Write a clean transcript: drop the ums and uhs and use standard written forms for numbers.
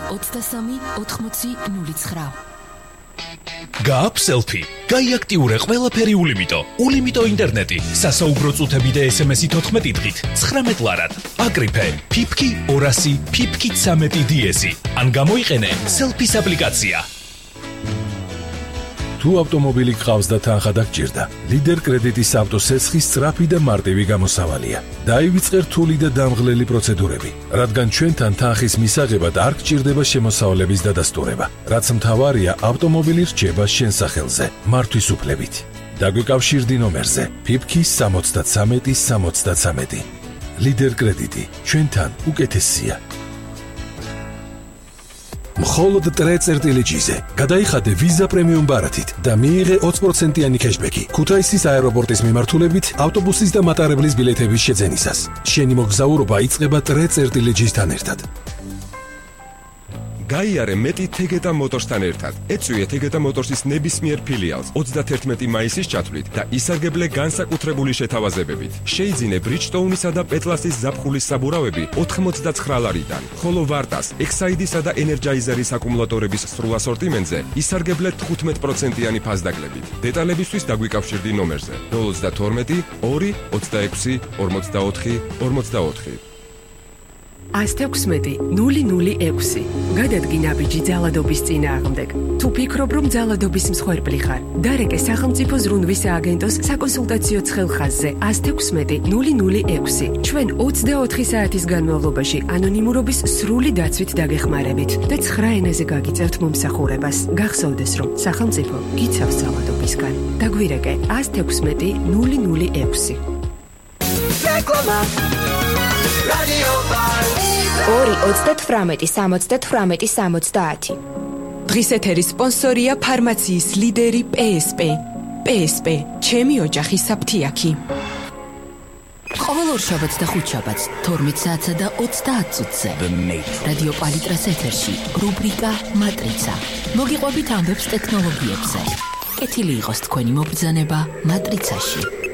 23 80 09. გააქვს სელფი. გაიაქტიურე ყველაფერი ულიმიტო. ულიმიტო ინტერნეტი. სასაუბრო წუთები და SMS-ით 14 დღით. 19 ლარად. აკრიფე. ფიფკი 200, ფიფკი 13 DS-ი. ან გამოიყენე სელფის აპლიკაცია. თუ ავტომობილი გყავს და თანხა დაგჭირდა, ლიდერ კრედიტის ავტოსესხის სწრაფი და მარტივი გამოსავალია. დაივიწყე რთული და დამღლელი პროცედურები, რადგან ჩვენთან თანხის მისაღებად არ გჭირდება შემოსავლების დადასტურება, რაც მთავარია ავტომობილი რჩება შენ სახელზე, მართვის უფლებით. დაგვიკავშირდი ნომერზე ფიფკი 73 73. ლიდერ კრედიტი, ჩვენთან უკეთესია. მხოლოდ ტრე-წერტილიჯიზე გადაიხადე ვიზა პრემიუმ ბარათით და მიიღე 20%-იანი кэშბექი ქუთაისის აეროპორტის მიმართულებით ავტობუსის და მატარებლის ბილეთების შეძენისას. შენი მოგზაურობა იწყება ტრე-წერტილიჯისთან ერთად. გაიარე მეტი თეგეტა მოტორსთან ერთად. ეწვიე თეგეტა მოტორსის ნებისმიერ ფილიალს 31 მაისის ჩათვლით და ისარგებლე განსაკუთრებული შეთავაზებებით. შეიძინე ბრიჯტოუნისა და პეტლასის ზაფხულის საბურავები 89 ლარიდან, ხოლო ვარტას, ექსაიდისა და ენერჯაიზერის აკუმულატორების სრულ ასორტიმენტზე ისარგებლე 15%-იანი ფასდაკლებით. დეტალებისთვის დაგვიკავშირდი ნომერზე 032 2 26 44 44. 116 006. გადადგი ნაბიჯი ძალადობის წინააღმდეგ. თუ ფიქრობ, რომ ძალადობის მსხვერპლი ხარ, დარეკე სახელმწიფო ზრუნვის სააგენტოს საკონსულტაციო ცხელხაზზე 116 006. ჩვენ 24 საათის განმავლობაში ანონიმურობის სრული დაცვით დაგეხმარებით და 9 ენაზე გაგიწევთ მომსახურებას. გახსოვდეს, რომ სახელმწიფო გიცავს ძალადობისგან. დაგვირეკე 116 006. რეკლამა რადიო 2-38-70-70. დღის ეთერის სპონსორია ფარმაციის ლიდერი PSP. PSP, ჩემი ოჯახის საფთიაქი. ყოველ ორშაბათს და ხუთშაბათს 12 საათსა და 30 წუთზე რადიო პალიტრას ეთერში რუბრიკა მატრიცა. მოგიყვებით ამბებს ტექნოლოგიებზე. კეთილი იყოს თქვენი მობრძანება მატრიცაში.